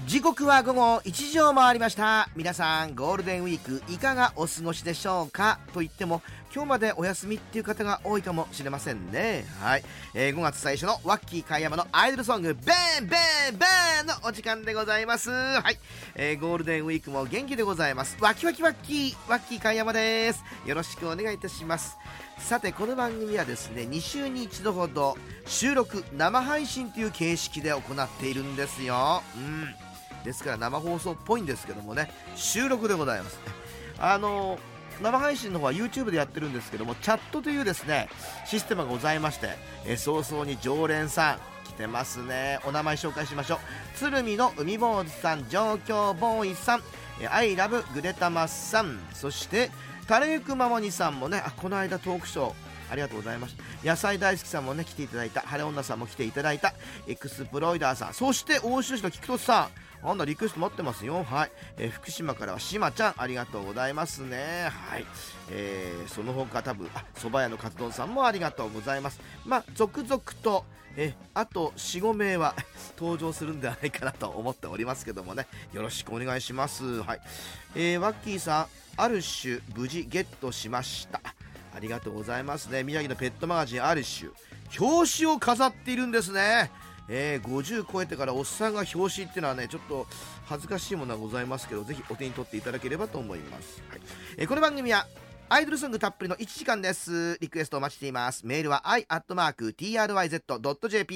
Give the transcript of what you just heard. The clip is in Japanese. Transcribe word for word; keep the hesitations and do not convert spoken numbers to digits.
時刻は午後いちじを回りました。皆さんゴールデンウィークいかがお過ごしでしょうか。と言っても今日までお休みっていう方が多いかもしれませんね。はい、えー、ごがつ最初のワッキー貝山のアイドルソングベンベンベンのお時間でございます。はい、えー、ゴールデンウィークも元気でございます。ワキワキワッキーワッキー貝山です。よろしくお願いいたします。さてこの番組はですね、にしゅうにいちどほど収録生配信という形式で行っているんですよ。うんですから生放送っぽいんですけどもね、収録でございます。あの生配信の方は YouTube でやってるんですけども、チャットというですねシステムがございまして、え早々に常連さん来てますね。お名前紹介しましょう。鶴見の海坊主さん、上京ボーイさん、アイラブグレタマスさん、そしてタレゆくマモニさんもね、あこの間トークショーありがとうございました。野菜大好きさんもね来ていただいた、晴れ女さんも来ていただいた、エクスプロイダーさん、そして欧州市の菊戸さん、あんなリクエスト待ってますよ。はい、えー、福島からはしまちゃん、ありがとうございますね。はい、えー、その他多分あ蕎麦屋のカツ丼さんもありがとうございます。まあ続々とえあと よん,ご 名は登場するんではないかなと思っておりますけどもね、よろしくお願いします。はい、えー、ワッキーさん、ある種無事ゲットしました。ありがとうございますね。宮城のペットマガジンある種表紙を飾っているんですね。えー、ごじゅう超えてからおっさんが表紙っていうのはね、ちょっと恥ずかしいものはございますけど、ぜひお手に取っていただければと思います。はい、えー、この番組はアイドルソングたっぷりのいちじかんです。リクエストお待ちしています。メールは アイ アットマーク ティーアールワイゼット ドット ジェーピー